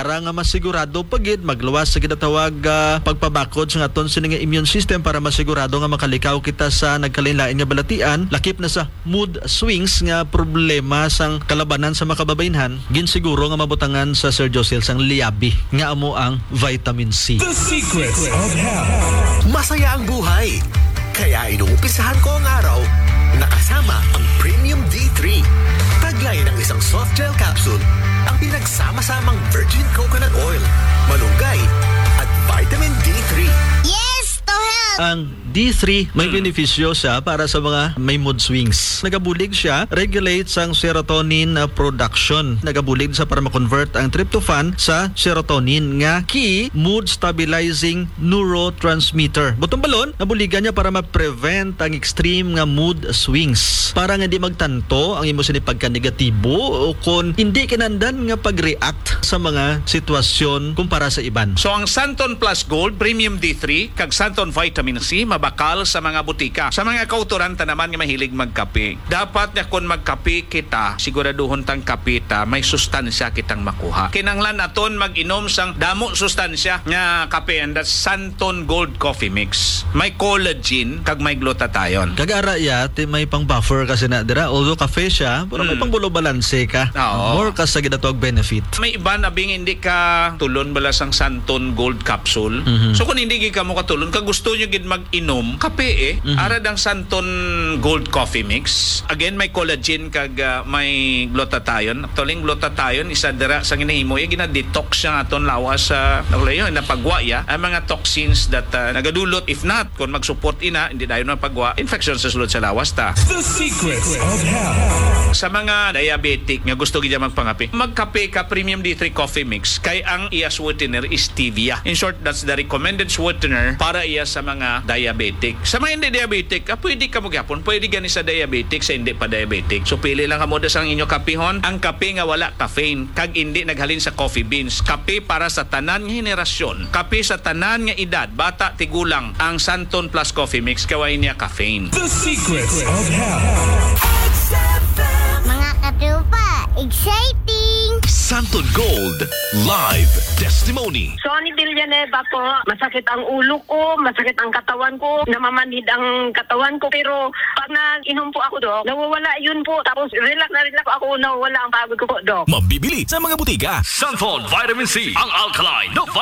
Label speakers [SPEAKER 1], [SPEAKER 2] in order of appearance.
[SPEAKER 1] para nga masigurado pagid magluwas sa kinatawag pagpabakod sa aton sining immune system para masigurado nga makalikaw kita sa nagkalain-lain nga balatian, lakip na sa mood swings nga problema sang kalabanan sa makababaynhan. Ginsiguro nga mabutangan sa Sir Josel sang liabi nga amo ang vitamin C.
[SPEAKER 2] The secrets of health.
[SPEAKER 3] Masaya ang buhay. Kaya inuumpisahan ko ang araw nakasama ang Premium D3. Taglay ng isang soft gel capsule ang pinagsama-samang virgin coconut oil, malunggay at vitamin D3.
[SPEAKER 4] Yes, to help!
[SPEAKER 1] Ang D3 may benepisyo siya para sa mga may mood swings. Nagabulig siya, regulates ang serotonin production. Nagabulig sa para ma-convert ang tryptophan sa serotonin nga key mood stabilizing neurotransmitter. Butong balon, nabuligan niya para ma-prevent ang extreme nga mood swings. Para nga di magtanto ang imo sini pagka-negatibo o kung hindi kinandan nga pag-react sa mga sitwasyon kumpara sa iban.
[SPEAKER 5] So ang Santon Plus Gold Premium D3 kag Santon Vitamin C mabakal sa mga butika. Sa mga kauturanta naman nga mahilig magkape. Dapat na kung magkape kita, siguraduhon tang kape ta may sustansya kitang makuha. Kinanglan aton mag-inom sang damo sustansya nga kape, and that's Santon Gold Coffee Mix. May collagen kag may glutathione.
[SPEAKER 1] Kagara ya, may pang buffer kasi na dira. Although cafe siya, pero may pang bulo balanse ka.
[SPEAKER 5] Oo.
[SPEAKER 1] More ka sa ginatawag benefit.
[SPEAKER 5] May iba na bing hindi ka tulon bala sang Santon Gold Capsule. So kung hindi ka mo katulon, kag gusto nyo gid mag-inom, kape arad ang Santon Gold Coffee Mix. Again, may collagen kag may glutathione. Actually, glutathione isa dira sa ginahimo gina-detox siya aton lawas sa napagwa ya ang mga toxins that nagadulot, if not kung mag-support ina hindi dayon mapagwa infection sa sulod sa lawas ta.
[SPEAKER 2] The secrets of health.
[SPEAKER 5] Sa mga diabetic nga gusto gid magpangape, magkape ka Premium D3 Coffee Mix kay ang iya sweetener is stevia. In short, that's the recommended sweetener para iya sa mga diabetic. Sa mga hindi diabetic, pwede ka magyapon, pwede gani sa diabetic, sa hindi pa diabetic. So pili lang kamo sa inyo kapihon, ang kape nga wala caffeine kag hindi naghalin sa coffee beans. Kape para sa tanan nga henerasyon, kape sa tanan nga edad, bata tigulang. Ang Santon Plus Coffee Mix kaway niya caffeine.
[SPEAKER 2] The secrets of health.
[SPEAKER 4] Mga katupa, exciting!
[SPEAKER 3] Santon Gold Live Testimony.
[SPEAKER 6] Sonny Villanueva po, masakit ang ulo ko, masakit ang katawan ko, namamanhid ang katawan ko. Pero pag nag-inom po ako, Dok, nawawala yun po. Tapos relax ako, nawawala ang pagod ko po, Dok.
[SPEAKER 3] Mabibili sa mga butika.
[SPEAKER 7] Santon Vitamin C, ang alkaline na